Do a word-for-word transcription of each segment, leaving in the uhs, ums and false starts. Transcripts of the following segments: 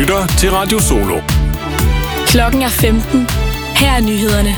lytter til Radio Solo. Klokken er femten. Her er nyhederne.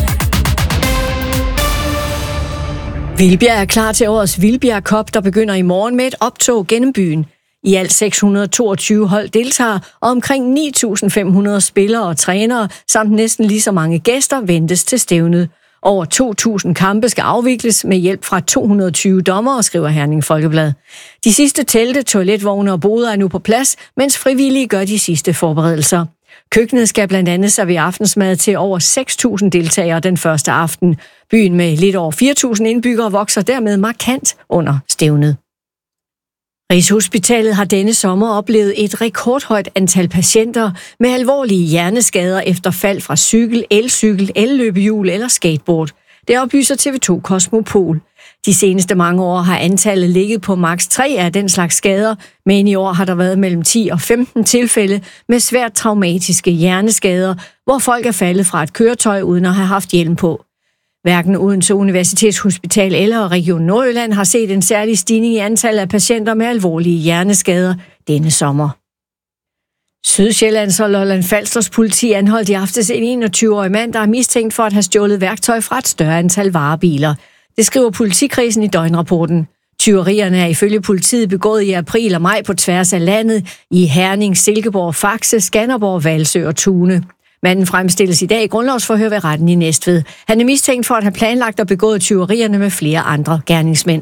Vildbjerg er klar til årets Vildbjerg Cup, der begynder i morgen med et optog gennem byen. I alt seks hundrede og toogtyve hold deltager, og omkring ni tusind fem hundrede spillere og trænere, samt næsten lige så mange gæster ventes til stævnet. Over to tusind kampe skal afvikles med hjælp fra to hundrede og tyve dommere, skriver Herning Folkeblad. De sidste telte, toiletvogne og boder er nu på plads, mens frivillige gør de sidste forberedelser. Køkkenet skal blandt andet servere aftensmad til over seks tusind deltagere den første aften. Byen med lidt over fire tusind indbyggere vokser dermed markant under stævnet. Rigshospitalet har denne sommer oplevet et rekordhøjt antal patienter med alvorlige hjerneskader efter fald fra cykel, elcykel, elløbehjul eller skateboard. Det oplyser T V to Kosmopol. De seneste mange år har antallet ligget på maks tre af den slags skader, men i år har der været mellem ti og femten tilfælde med svært traumatiske hjerneskader, hvor folk er faldet fra et køretøj uden at have haft hjelm på. Hverken Odense Universitetshospital eller Region Nordjylland har set en særlig stigning i antallet af patienter med alvorlige hjerneskader denne sommer. Sydsjællands og Lolland Falsters politi anholdt i aftes en enogtyve-årig mand, der er mistænkt for at have stjålet værktøj fra et større antal varebiler. Det skriver politikredsen i døgnrapporten. Tyverierne er ifølge politiet begået i april og maj på tværs af landet i Herning, Silkeborg, Faxe, Skanderborg, Hvalsø og Tune. Manden fremstilles i dag i grundlovsforhør ved retten i Næstved. Han er mistænkt for at have planlagt og begået tyverierne med flere andre gerningsmænd.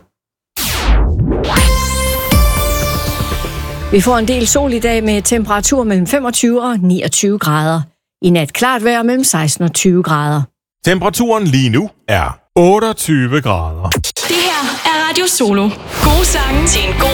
Vi får en del sol i dag med temperatur mellem femogtyve og niogtyve grader. I nat klart vejr mellem seksten og tyve grader. Temperaturen lige nu er otteogtyve grader. Det her er Radio Solo. Gode sange til en god